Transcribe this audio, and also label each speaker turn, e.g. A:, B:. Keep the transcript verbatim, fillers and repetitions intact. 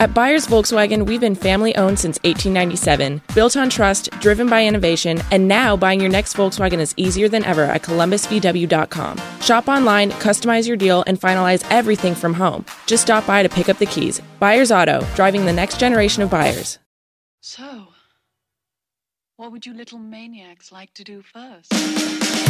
A: At Byers Volkswagen, we've been family-owned since eighteen ninety-seven, built on trust, driven by innovation, and now buying your next Volkswagen is easier than ever at columbus v w dot com. Shop online, customize your deal, and finalize everything from home. Just stop by to pick up the keys. Byers Auto, driving the next generation of buyers.
B: So, what would you little maniacs like to do first?